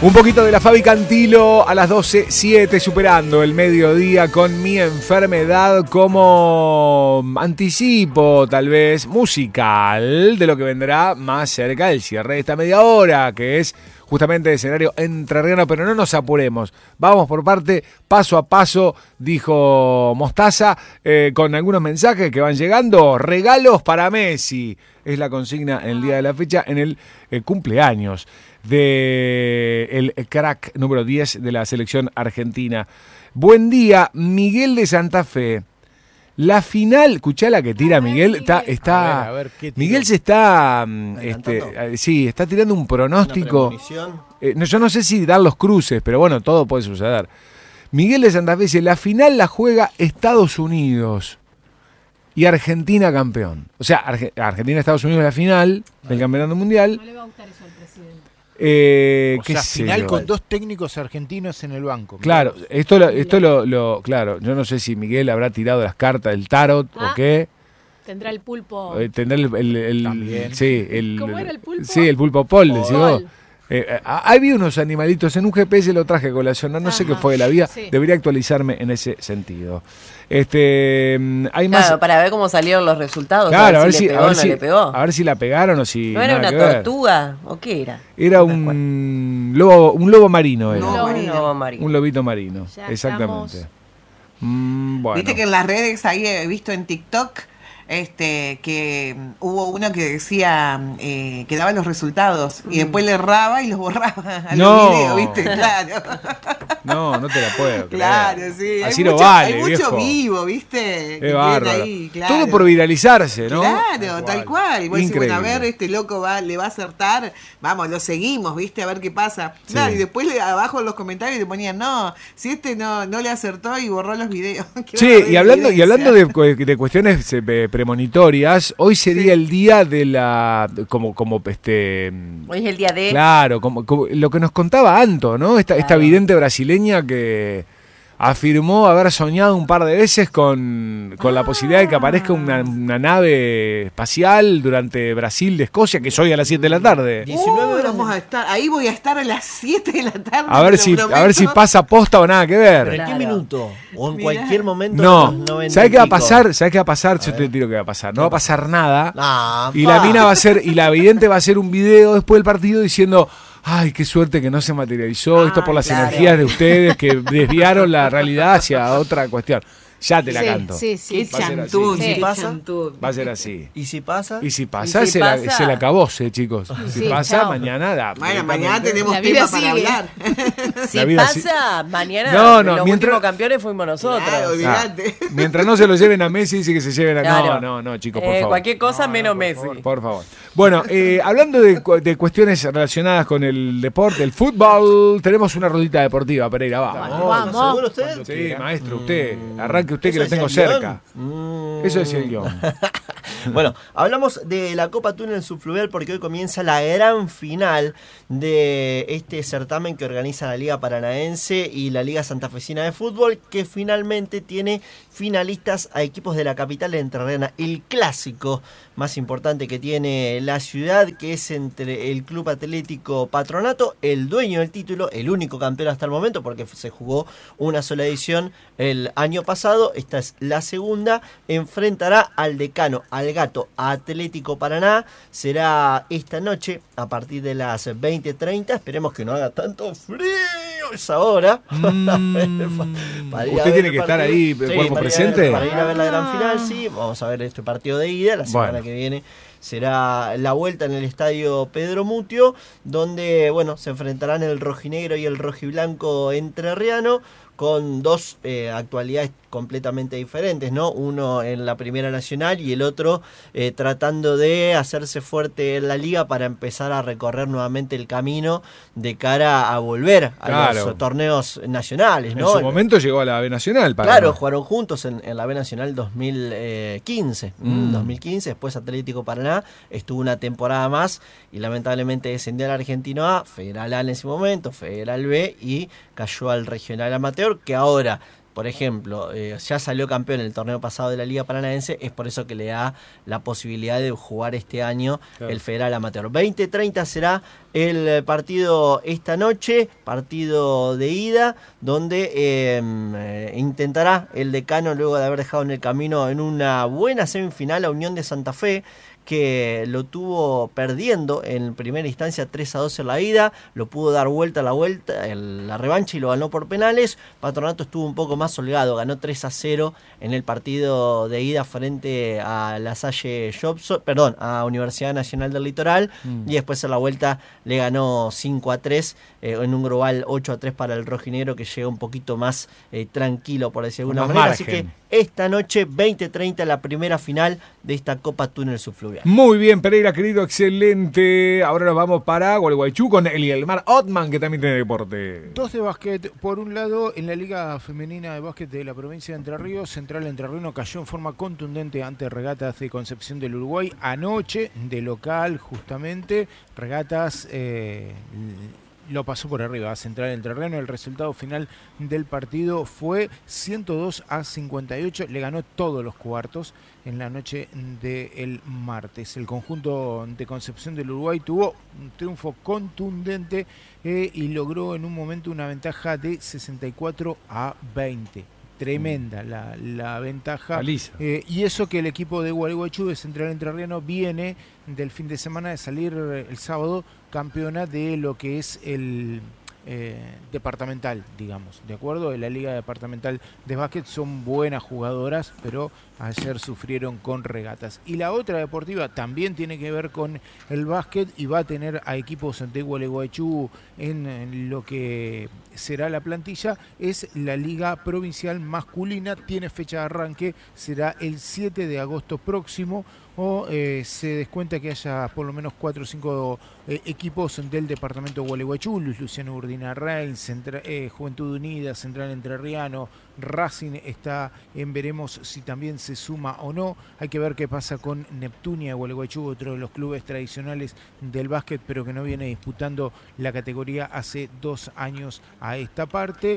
Un poquito de la Fabi Cantilo a las 12:07, superando el mediodía con Mi Enfermedad como anticipo, tal vez, musical de lo que vendrá más cerca del cierre de esta media hora, que es justamente de escenario entrerriano, pero no nos apuremos. Vamos por parte, paso a paso, dijo Mostaza, con algunos mensajes que van llegando. Regalos para Messi, es la consigna en el día de la fecha, en el cumpleaños de el crack número 10 de la selección argentina. Buen día, Miguel de Santa Fe. La final, escuchá la que tira Miguel, está a ver, Miguel se está está tirando un pronóstico. Yo no sé si dar los cruces, pero bueno, todo puede suceder. Miguel de Santa Fe dice, la final la juega Estados Unidos y Argentina campeón. O sea, Argentina-Estados Unidos la final del campeonato mundial. No le va a gustar eso al presidente. O sea, final con dos técnicos argentinos en el banco. Claro, claro, yo no sé si Miguel habrá tirado las cartas del tarot o qué. Tendrá el pulpo. Tendrá También. ¿Cómo era el pulpo? Sí, el pulpo Paul, decís vos. Había unos animalitos en un GPS, lo traje a colación, no sé qué fue de la vida, sí. Debería actualizarme en ese sentido. Hay más... Claro, para ver cómo salieron los resultados, claro, a ver si le pegó o no le pegó. A ver si la pegaron o si... ¿No era una tortuga o qué era? Era un lobo marino. Era. Un lobito marino, ya exactamente. Estamos... Bueno. Viste que en las redes ahí he visto en TikTok que hubo uno que decía que daba los resultados y después le erraba y los borraba a los videos, ¿viste? Claro. No te la puedo. Claro, sí. Así no vale, hay viejo. mucho vivo, ¿viste? Es bárbaro. Ahí, claro. Todo por viralizarse, ¿no? Claro, tal cual. Y vos decís, bueno, a ver, este loco le va a acertar. Vamos, lo seguimos, ¿viste? A ver qué pasa. Sí. Claro, y después abajo en los comentarios te ponían, no, si no le acertó y borró los videos. Sí, y hablando de cuestiones premonitorias, hoy sería el día de la hoy es el día de... Claro, como lo que nos contaba Anto, ¿no? Esta vidente brasileña que afirmó haber soñado un par de veces con la posibilidad de que aparezca una nave espacial durante Brasil de Escocia, que es hoy a las 7 de la tarde. 19 vamos a estar, ahí voy a estar a las 7 de la tarde. A ver si pasa posta o nada que ver. ¿Pero en qué minuto? ¿O en cualquier momento? No. ¿Sabés qué va a pasar? ¿Sabés qué va a pasar? Yo te digo qué va a pasar. No va a pasar nada. Y la mina va a hacer, y la vidente va a hacer un video después del partido diciendo... Ay, qué suerte que no se materializó esto por las energías de ustedes que desviaron la realidad hacia otra cuestión. Ya te la canto. Sí. Va a ser así. ¿Y si pasa? Va a ser así. ¿Y si pasa? Y si pasa, se la acabó, chicos. Si pasa, chao. mañana Bueno, mañana tenemos La vida tema para sigue. hablar. Si pasa, mañana No, los mientras... últimos campeones fuimos nosotros. Claro, olvidate. Mientras no se lo lleven a Messi, dice que se lleven a... Claro. No, chicos, por favor. Cualquier cosa menos Messi. Por favor. Bueno, hablando de cuestiones relacionadas con el deporte, el fútbol, tenemos una rodita deportiva, Pereira, vamos. ¿Seguro usted? Sí, maestro, usted. Arranque usted que lo tengo cerca. Eso es el guión. Bueno, hablamos de la Copa Túnel Subfluvial porque hoy comienza la gran final de este certamen que organiza la Liga Paranaense y la Liga Santafesina de Fútbol, que finalmente tiene finalistas a equipos de la capital entrerriana. El clásico más importante que tiene la ciudad, que es entre el Club Atlético Patronato, el dueño del título, el único campeón hasta el momento, porque se jugó una sola edición el año pasado, esta es la segunda, enfrentará al decano, al Gato Atlético Paraná. Será esta noche a partir de las 20:30. Esperemos que no haga tanto frío esa hora. ¿Usted tiene que estar ahí, cuerpo presente? Para ir a ver la gran final, sí. Vamos a ver este partido de ida. La semana que viene será la vuelta en el estadio Pedro Mutio, donde se enfrentarán el rojinegro y el rojiblanco entrerriano, con dos actualidades completamente diferentes, ¿no? Uno en la Primera Nacional y el otro tratando de hacerse fuerte en la Liga para empezar a recorrer nuevamente el camino de cara a volver a los torneos nacionales, ¿no? En su momento llegó a la B Nacional. Claro, jugaron juntos en la B Nacional 2015. 2015, después Atlético Paraná estuvo una temporada más y lamentablemente descendió al Argentino A, Federal A en ese momento, Federal B, y cayó al Regional Amateur, que ahora por ejemplo, ya salió campeón en el torneo pasado de la Liga Paranaense, es por eso que le da la posibilidad de jugar este año el Federal Amateur. 20:30 será el partido esta noche, partido de ida, donde intentará el decano, luego de haber dejado en el camino en una buena semifinal a Unión de Santa Fe, que lo tuvo perdiendo en primera instancia 3-2 en la ida, lo pudo dar vuelta la revancha y lo ganó por penales. Patronato estuvo un poco más holgado, ganó 3-0 en el partido de ida frente a La Salle Jobson, a Universidad Nacional del Litoral, y después en la vuelta le ganó 5-3 en un global 8-3 para el rojinegro, que llega un poquito más tranquilo, por decir de alguna manera. Margen. Así que esta noche 20:30 la primera final de esta Copa Túnel Subfluvial. Muy bien, Pereira, querido, excelente. Ahora nos vamos para Gualeguaychú con Elielmar Ottman, que también tiene deporte. 2 de básquet. Por un lado, en la Liga Femenina de Básquet de la provincia de Entre Ríos, Central Entrerriano cayó en forma contundente ante Regatas de Concepción del Uruguay. Anoche, de local, justamente, Regatas lo pasó por arriba a Central Entrerriano. El resultado final del partido fue 102-58. Le ganó todos los cuartos en la noche del martes. El conjunto de Concepción del Uruguay tuvo un triunfo contundente y logró en un momento una ventaja de 64-20. Tremenda la ventaja. Y eso que el equipo de Gualeguaychú de Central Entrerriano viene del fin de semana de salir el sábado campeona de lo que es el departamental, digamos, ¿de acuerdo? De la Liga Departamental de Básquet. Son buenas jugadoras, pero ayer sufrieron con Regatas. Y la otra deportiva también tiene que ver con el básquet y va a tener a equipos de Gualeguaychú en lo que será la plantilla. Es la Liga Provincial Masculina, tiene fecha de arranque, será el 7 de agosto próximo. Se descuenta que haya por lo menos 4 o 5 equipos del departamento de Gualeguaychú: Luis Luciano Urdina Reins, Juventud Unida, Central Entrerriano, Racing está en veremos si también se suma o no. Hay que ver qué pasa con Neptunia de Gualeguaychú, otro de los clubes tradicionales del básquet, pero que no viene disputando la categoría hace 2 años a esta parte.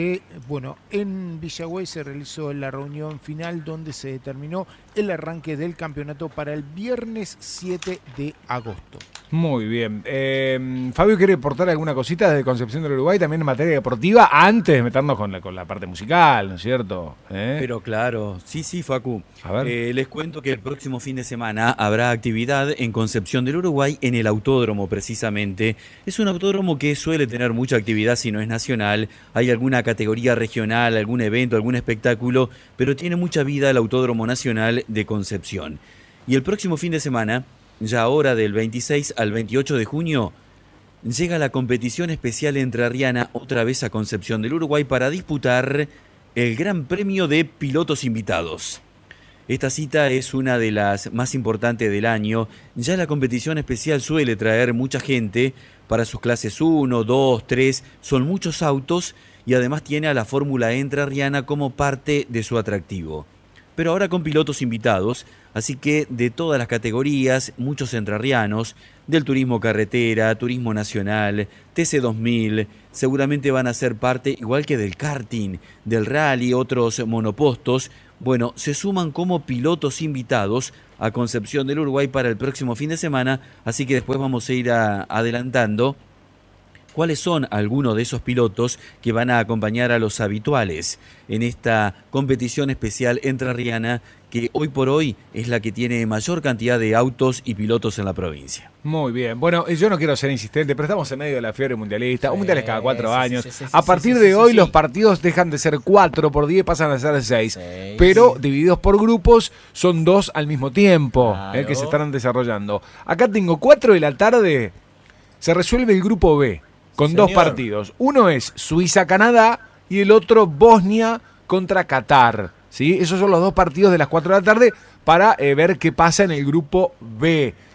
En Villagüey se realizó la reunión final donde se determinó el arranque del campeonato para el viernes 7 de agosto. Muy bien. Fabio, ¿quiere aportar alguna cosita desde Concepción del Uruguay también en materia deportiva antes de meternos con la parte musical, ¿no es cierto? Pero claro, sí, Facu. A ver. Les cuento que el próximo fin de semana habrá actividad en Concepción del Uruguay en el autódromo, precisamente. Es un autódromo que suele tener mucha actividad si no es nacional. Hay alguna categoría regional, algún evento, algún espectáculo, pero tiene mucha vida el Autódromo Nacional de Concepción. Y el próximo fin de semana, ya ahora del 26 al 28 de junio, llega la competición especial entrerriana otra vez a Concepción del Uruguay para disputar el Gran Premio de Pilotos Invitados. Esta cita es una de las más importantes del año. Ya la competición especial suele traer mucha gente para sus clases 1, 2, 3, son muchos autos y además tiene a la Fórmula entrerriana como parte de su atractivo. Pero ahora con pilotos invitados, así que de todas las categorías, muchos entrerrianos, del turismo carretera, turismo nacional, TC2000, seguramente van a ser parte, igual que del karting, del rally, otros monopostos. Bueno, se suman como pilotos invitados a Concepción del Uruguay para el próximo fin de semana, así que después vamos a ir adelantando cuáles son algunos de esos pilotos que van a acompañar a los habituales en esta competición especial entrerriana, que hoy por hoy es la que tiene mayor cantidad de autos y pilotos en la provincia. Muy bien. Bueno, yo no quiero ser insistente, pero estamos en medio de la fiebre mundialista. Un mundial es cada 4 años. A partir de hoy los partidos dejan de ser 4 por 10, pasan a ser 6. Pero divididos por grupos son 2 al mismo tiempo, que se estarán desarrollando. Acá tengo 4 de la tarde, se resuelve el grupo B. Con 2 partidos. Uno es Suiza-Canadá y el otro Bosnia contra Qatar. ¿Sí? Esos son los 2 partidos de las 4 de la tarde para ver qué pasa en el grupo B.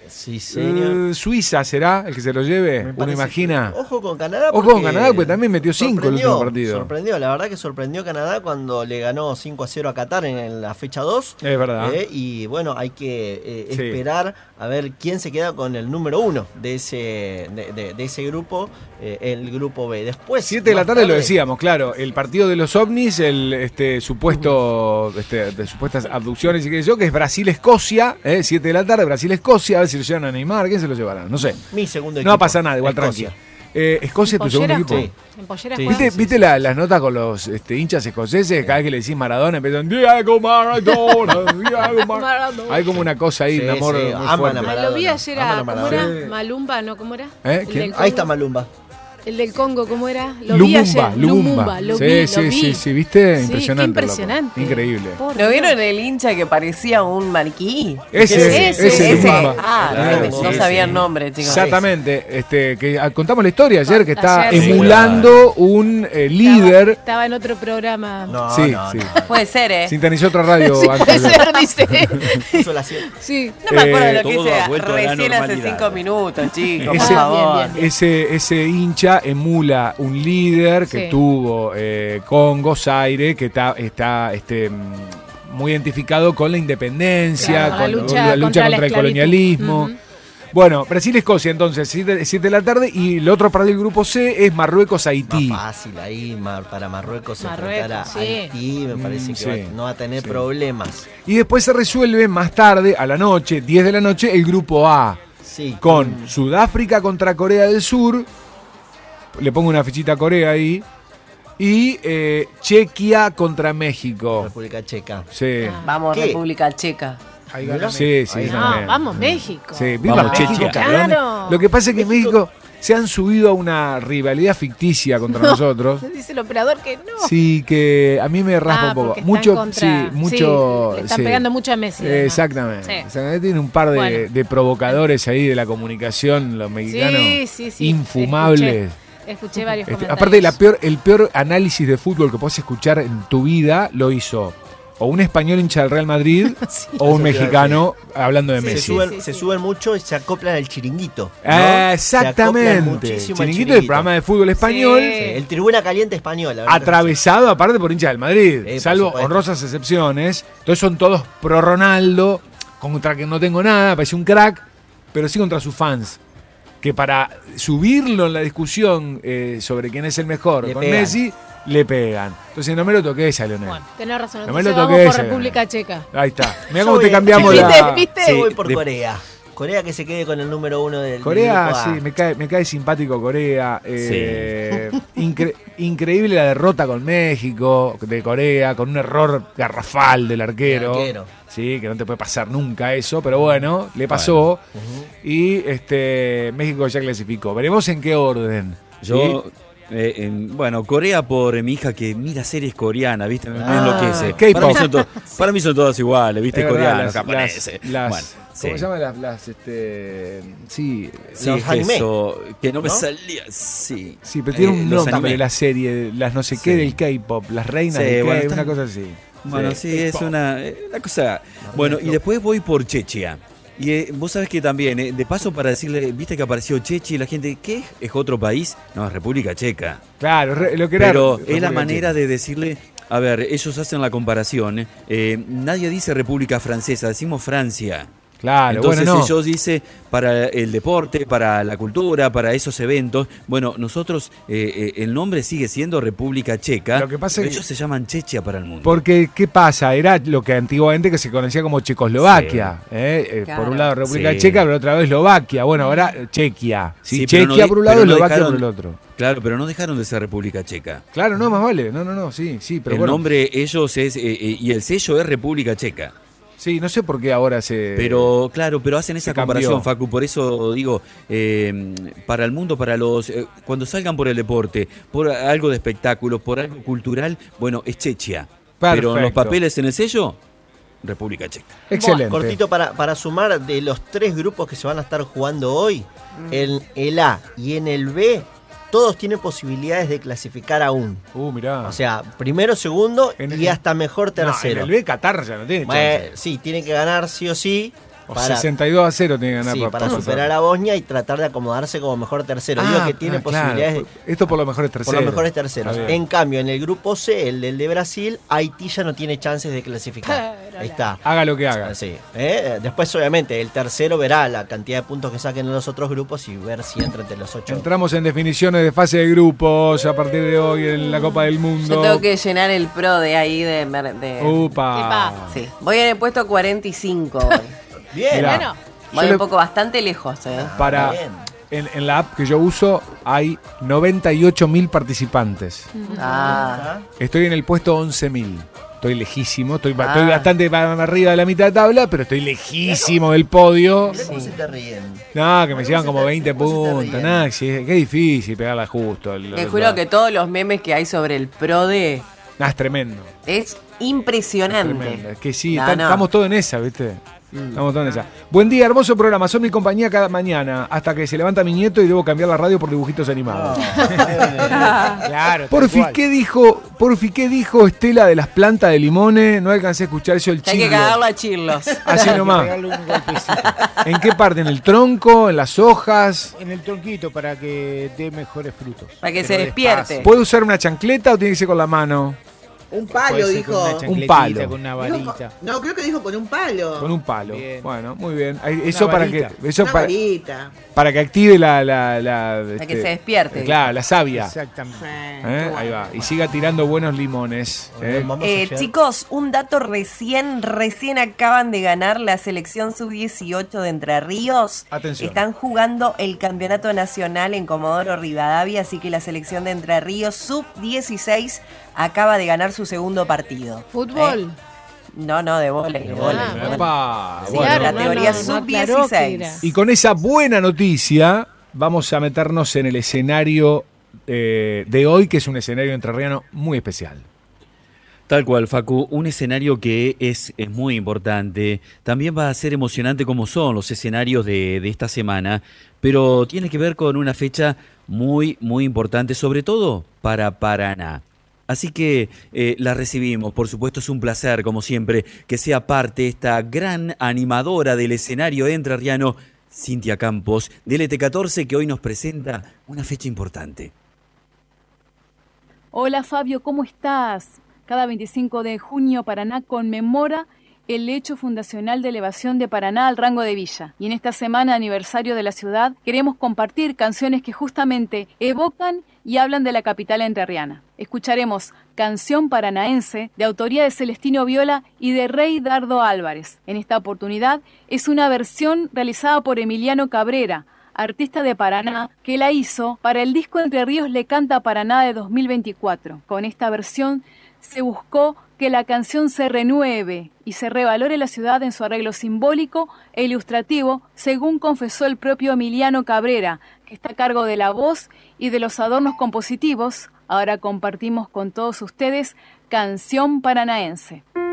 Sí, señor. Suiza será el que se lo lleve, uno imagina. Ojo con Canadá. Ojo con Canadá, porque también metió 5 el último partido. Sorprendió, la verdad que sorprendió Canadá cuando le ganó 5-0 a Qatar en la fecha 2. Es verdad. Y bueno, hay que esperar a ver quién se queda con el número 1 de ese grupo, el grupo B. Después, 7 de la tarde lo decíamos, claro, el partido de los ovnis, el supuesto de supuestas abducciones y qué sé yo, que es Brasil-Escocia, 7 de la tarde, Brasil-Escocia, a ver si lo llevan a Neymar, ¿quién se lo llevará? No sé. Mi segundo equipo. No va a pasar nada, igual Escocia. tranqui. ¿Escocia es tu segundo equipo? Sí. En pollera ¿Viste las notas con los hinchas escoceses? Cada vez que le decís Maradona empiezan Diego Maradona, Diego Maradona. Hay como una cosa ahí, un amor muy fuerte. Me lo vi ayer ¿cómo era? Malumba, ¿no? ¿Cómo era? Ahí está Malumba. El del Congo, ¿cómo era? Lo Lumumba, vi ayer. Lumumba. Lo vi. Sí, ¿viste? Sí, impresionante. qué impresionante. Increíble. ¿No vieron el hincha que parecía un maniquí? Ese Lumumba. No sabía el nombre, chicos. Exactamente. Que contamos la historia ayer, que está emulando un líder. Estaba en otro programa. No. Puede ser, Sintonizó otra radio antes. Puede ser, dice. Hizo la 7. Sí. No me acuerdo de lo que todo ha vuelto hice a la recién hace normalidad. 5 minutos, chicos, por Ese- favor. bien. Ese hincha emula un líder que Sí. tuvo Congo, Zaire, que está muy identificado con la independencia, Claro, con la la lucha lucha contra la contra el esclavitud. colonialismo. Ujú. Bueno, Brasil-Escocia entonces, 7 de la tarde, y el otro partido del grupo C es Marruecos-Haití. Más fácil ahí para Marruecos enfrentar a Marruecos, sí. Haití. Me parece que sí. no va a tener problemas. Y después se resuelve más tarde, a la noche, 10 de la noche, el grupo A. Sí. Con Sudáfrica contra Corea del Sur. Le pongo una fichita a Corea ahí. Y Chequia contra México. República Checa. Sí. Vamos, ¿Qué? República Checa. Ahí gana Sí, Ahí No, también. vamos, México. Sí, viva Vamos, México, Chequia. cabrones. Claro. Lo que pasa es que México se han subido a una rivalidad ficticia contra nosotros. Dice el operador que no. Sí, que a mí me raspa un poco. porque Mucho, están contra- sí, mucho. le están sí. pegando mucho a Messi. además. Exactamente. Sí. Exactamente. Tiene un par de provocadores ahí de la comunicación, los mexicanos. Sí. Infumables. Escuché varios comentarios. Aparte, el peor análisis de fútbol que puedes escuchar en tu vida lo hizo o un español hincha del Real Madrid o un mexicano hablando de Sí, Messi. Se suben mucho y se acoplan al chiringuito. ¿no? Ah, Se acoplan exactamente. muchísimo al Chiringuito del programa de fútbol español, Sí. El Tribuna Caliente español. la verdad que atravesado aparte por hinchas del Madrid, por salvo supuesto. honrosas excepciones. Entonces son todos pro Ronaldo, contra que no tengo nada, parece un crack, pero sí contra sus fans. Que para subirlo en la discusión sobre quién es el mejor Le con pegan. Messi, le pegan. Entonces no me lo toques a Leonel. Bueno, tenés razón. No me Entonces lo vamos toques, por República Checa. Ahí está. Mira Yo cómo te voy- cambiamos ¿Viste? la... ¿Viste? Yo voy por de- Corea. Corea que se quede con el número 1 del Corea, grupo A. sí, me cae simpático Corea. Increíble la derrota con México, de Corea, con un error garrafal del arquero. Del arquero. Sí, que no te puede pasar nunca eso, pero bueno, le pasó. Y México ya clasificó. Veremos en qué orden. Yo, bueno, Corea por mi hija que mira series coreanas, ¿viste? Me enloquece. K-pop. Para mí son todas iguales, ¿viste? Es verdad, Coreanos, japoneses. Bueno, ¿cómo se sí. llaman sí, Sí, Los anime, eso, que no me ¿no? salía, sí. sí, pero tiene un los nombre anime. la serie, las no sé qué Sí. del K-pop, las reinas Sí, del bueno, K, una están- cosa así. Bueno, sí, es una cosa. Bueno, y después voy por Chechia. Y vos sabés que también, de paso para decirle, viste que apareció Chechi y la gente, ¿qué? ¿Es otro país? No, es República Checa. Claro, lo que era. Pero es República la manera Checa. de decirle, a ver, ellos hacen la comparación. Nadie dice República Francesa, decimos Francia. Claro, Entonces bueno, no. ellos dicen para el deporte, para la cultura, para esos eventos. Bueno, nosotros, el nombre sigue siendo República Checa. Lo que pasa pero es que- ellos se llaman Chechia para el mundo. Porque, ¿qué pasa? Era lo que antiguamente que se conocía como Checoslovaquia. Claro. Por un lado República Sí. Checa, pero otra vez Eslovaquia. Bueno, ahora Chequia. Sí, Sí, pero Chequia no por un de- lado, pero no Eslovaquia dejaron- por el otro. Claro, pero no dejaron de ser República Checa. Claro, no, más vale. No, sí, pero El bueno. nombre ellos es, y el sello es República Checa. Sí, no sé por qué ahora se... Pero claro, pero hacen esa se cambió. comparación, Facu, por eso digo, para el mundo, para los cuando salgan por el deporte, por algo de espectáculos, por algo cultural, bueno, es Chechia. Pero en los Perfecto. papeles en el sello, República Checa. Excelente. Cortito para sumar de los 3 grupos que se van a estar jugando hoy, en el A y en el B, todos tienen posibilidades de clasificar aún. Mirá. O sea, primero, segundo En y el- hasta mejor No, en tercero. el B Qatar ya no tiene Bueno, chance. sí, tienen que ganar sí o sí. para 62-0 tiene que ganar. Sí, para superar a Bosnia y tratar de acomodarse como mejor tercero. Digo que tiene posibilidades. Claro. Esto por los mejores terceros. Por los mejores terceros. En cambio, en el grupo C, el del de Brasil, Haití ya no tiene chances de clasificar. Ahí está. Haga lo que haga. Sí. Después, obviamente, el tercero verá la cantidad de puntos que saquen en los otros grupos y ver si entra entre los 8. Entramos en definiciones de fase de grupos a partir de hoy en la Copa del Mundo. Yo tengo que llenar el pro de ahí de Upa. Sí. Voy en el puesto 45 hoy. Bien. Mirá. Bueno. Voy un poco bastante lejos, Para en la app que yo uso hay 98.000 participantes. Estoy en el puesto 11.000. Estoy lejísimo, estoy bastante arriba de la mitad de tabla, pero estoy lejísimo del podio. ¿Cómo se te ríen? No, que me llevan como 20 puntos. Nada, qué difícil pegarla justo. Te juro que todos los memes que hay sobre el PRODE es tremendo. Es impresionante. Es que sí, estamos todos en esa, ¿viste? Estamos todos en esa. Buen día, hermoso programa. Son mi compañía cada mañana hasta que se levanta mi nieto y debo cambiar la radio por dibujitos animados. Claro. Porfi, ¿qué dijo Estela de las plantas de limones? No alcancé a escuchar eso, el chirlo. Hay que cagarlo a chirlos. Así nomás. ¿En qué parte? ¿En el tronco? ¿En las hojas? En el tronquito para que dé mejores frutos. Para que se despierte. ¿Puede usar una chancleta o tiene que ser con la mano? Un palo, dijo. Un palo. Con una varita. No, creo que dijo con un palo. Con un palo. Bien. Bueno, muy bien. Eso para que Varita. para que active la Para que se despierte. Claro, la savia. Exactamente. Ahí va. Y siga tirando buenos limones. Chicos, un dato recién acaban de ganar la selección sub-18 de Entre Ríos. Atención. Están jugando el campeonato nacional en Comodoro Rivadavia, así que la selección de Entre Ríos sub-16 acaba de ganar su segundo partido. ¿Fútbol? No, de vóley. Categoría sub-16. Y con esa buena noticia vamos a meternos en el escenario de hoy, que es un escenario entrerriano muy especial. Tal cual, Facu, un escenario que es muy importante. También va a ser emocionante como son los escenarios de esta semana, pero tiene que ver con una fecha muy, muy importante, sobre todo para Paraná. Así que la recibimos, por supuesto es un placer, como siempre, que sea parte esta gran animadora del escenario entrerriano, Cintia Campos, del ET14, que hoy nos presenta una fecha importante. Hola Fabio, ¿cómo estás? Cada 25 de junio Paraná conmemora el hecho fundacional de elevación de Paraná al rango de villa. Y en esta semana aniversario de la ciudad queremos compartir canciones que justamente evocan y hablan de la capital entrerriana. Escucharemos Canción Paranaense, de autoría de Celestino Viola y de Rey Dardo Álvarez. En esta oportunidad es una versión realizada por Emiliano Cabrera, artista de Paraná, que la hizo para el disco Entre Ríos le canta Paraná de 2024. Con esta versión se buscó que la canción se renueve y se revalore la ciudad en su arreglo simbólico e ilustrativo, según confesó el propio Emiliano Cabrera, que está a cargo de la voz y de los adornos compositivos. Ahora compartimos con todos ustedes Canción Paranaense.